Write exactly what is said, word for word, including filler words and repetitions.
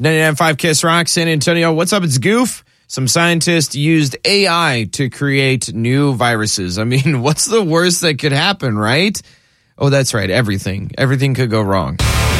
ninety-nine point five Kiss Rock, San Antonio. What's up? It's Goof. Some scientists used A I to create new viruses. I mean, what's the worst that could happen, right? Oh, that's right. Everything. Everything could go wrong.